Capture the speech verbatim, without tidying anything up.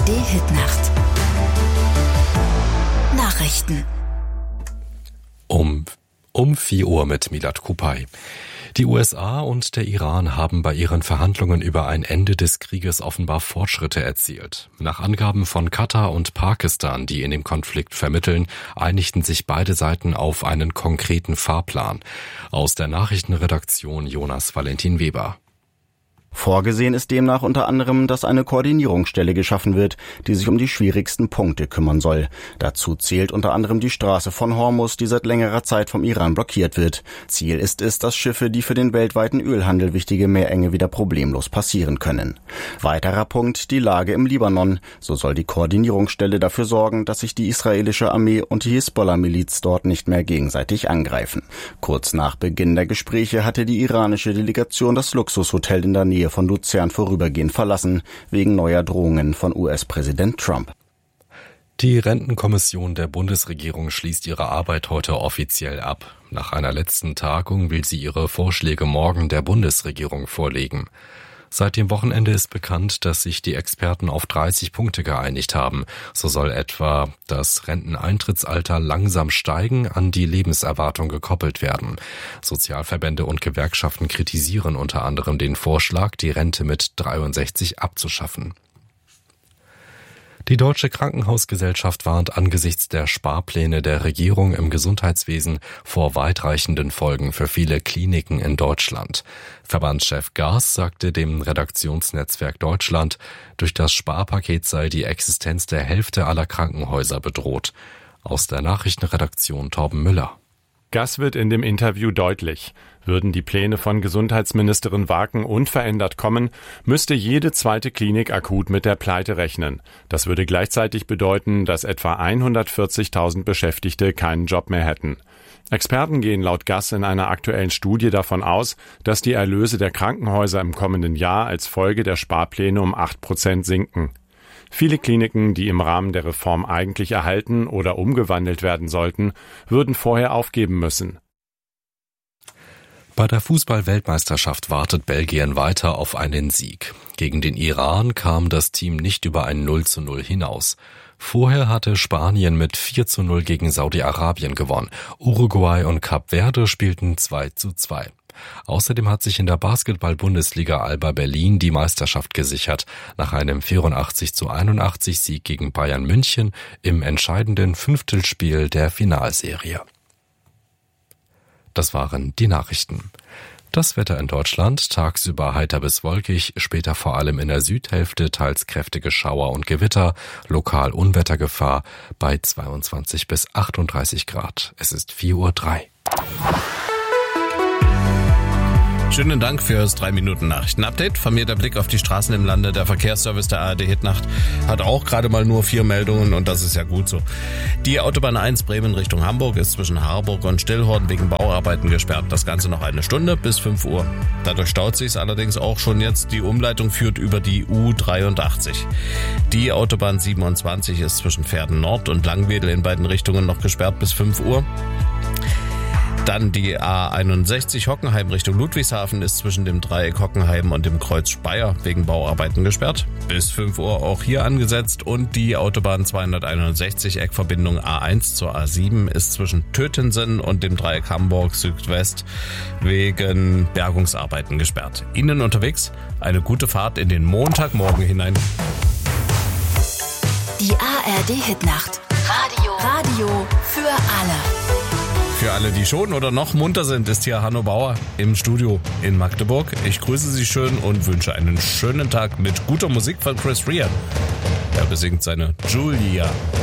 D-Hit-Nacht. Nachrichten. Um, um vier Uhr mit Milad Kupay. Die U S A und der Iran haben bei ihren Verhandlungen über ein Ende des Krieges offenbar Fortschritte erzielt. Nach Angaben von Katar und Pakistan, die in dem Konflikt vermitteln, einigten sich beide Seiten auf einen konkreten Fahrplan. Aus der Nachrichtenredaktion Jonas Valentin Weber. Vorgesehen ist demnach unter anderem, dass eine Koordinierungsstelle geschaffen wird, die sich um die schwierigsten Punkte kümmern soll. Dazu zählt unter anderem die Straße von Hormuz, die seit längerer Zeit vom Iran blockiert wird. Ziel ist es, dass Schiffe, die für den weltweiten Ölhandel wichtige Meerenge wieder problemlos passieren können. Weiterer Punkt, die Lage im Libanon. So soll die Koordinierungsstelle dafür sorgen, dass sich die israelische Armee und die Hisbollah-Miliz dort nicht mehr gegenseitig angreifen. Kurz nach Beginn der Gespräche hatte die iranische Delegation das Luxushotel in der Nähe von Luzern vorübergehend verlassen, wegen neuer Drohungen von U S-Präsident Trump. Die Rentenkommission der Bundesregierung schließt ihre Arbeit heute offiziell ab. Nach einer letzten Tagung will sie ihre Vorschläge morgen der Bundesregierung vorlegen. Seit dem Wochenende ist bekannt, dass sich die Experten auf dreißig Punkte geeinigt haben. So soll etwa das Renteneintrittsalter langsam steigen, an die Lebenserwartung gekoppelt werden. Sozialverbände und Gewerkschaften kritisieren unter anderem den Vorschlag, die Rente mit dreiundsechzig abzuschaffen. Die Deutsche Krankenhausgesellschaft warnt angesichts der Sparpläne der Regierung im Gesundheitswesen vor weitreichenden Folgen für viele Kliniken in Deutschland. Verbandschef Gaas sagte dem Redaktionsnetzwerk Deutschland, durch das Sparpaket sei die Existenz der Hälfte aller Krankenhäuser bedroht. Aus der Nachrichtenredaktion Torben Müller. Gaas wird in dem Interview deutlich. Würden die Pläne von Gesundheitsministerin Waken unverändert kommen, müsste jede zweite Klinik akut mit der Pleite rechnen. Das würde gleichzeitig bedeuten, dass etwa hundertvierzigtausend Beschäftigte keinen Job mehr hätten. Experten gehen laut Gaas in einer aktuellen Studie davon aus, dass die Erlöse der Krankenhäuser im kommenden Jahr als Folge der Sparpläne um acht Prozent sinken. Viele Kliniken, die im Rahmen der Reform eigentlich erhalten oder umgewandelt werden sollten, würden vorher aufgeben müssen. Bei der Fußball-Weltmeisterschaft wartet Belgien weiter auf einen Sieg. Gegen den Iran kam das Team nicht über ein null zu null hinaus. Vorher hatte Spanien mit vier zu null gegen Saudi-Arabien gewonnen. Uruguay und Kap Verde spielten zwei zu zwei. Außerdem hat sich in der Basketball-Bundesliga Alba Berlin die Meisterschaft gesichert, nach einem vierundachtzig zu einundachtzig Sieg gegen Bayern München im entscheidenden Fünftelspiel der Finalserie. Das waren die Nachrichten. Das Wetter in Deutschland, tagsüber heiter bis wolkig, später vor allem in der Südhälfte teils kräftige Schauer und Gewitter, lokal Unwettergefahr bei zweiundzwanzig bis achtunddreißig Grad. Es ist vier Uhr drei. Schönen Dank fürs drei Minuten Nachrichten-Update. Von mir der Blick auf die Straßen im Lande. Der Verkehrsservice der A R D Hitnacht hat auch gerade mal nur vier Meldungen und das ist ja gut so. Die Autobahn eins Bremen Richtung Hamburg ist zwischen Harburg und Stillhorn wegen Bauarbeiten gesperrt. Das Ganze noch eine Stunde bis fünf Uhr. Dadurch staut sich's allerdings auch schon jetzt. Die Umleitung führt über die U dreiundachtzig. Die Autobahn siebenundzwanzig ist zwischen Pferden Nord und Langwedel in beiden Richtungen noch gesperrt bis fünf Uhr. Dann die A einundsechzig Hockenheim Richtung Ludwigshafen ist zwischen dem Dreieck Hockenheim und dem Kreuz Speyer wegen Bauarbeiten gesperrt. Bis fünf Uhr auch hier angesetzt und die Autobahn zweihunderteinundsechzig Eckverbindung A eins zur A sieben ist zwischen Tötensen und dem Dreieck Hamburg Südwest wegen Bergungsarbeiten gesperrt. Ihnen unterwegs eine gute Fahrt in den Montagmorgen hinein. Die A R D Hitnacht. Radio. Radio für alle. Für alle, die schon oder noch munter sind, ist hier Hanno Bauer im Studio in Magdeburg. Ich grüße Sie schön und wünsche einen schönen Tag mit guter Musik von Chris Rea. Er besingt seine Julia.